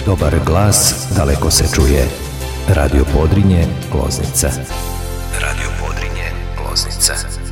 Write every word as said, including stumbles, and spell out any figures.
Dobar glas daleko se čuje. Radio Podrinje, Loznica. Radio Podrinje, Loznica.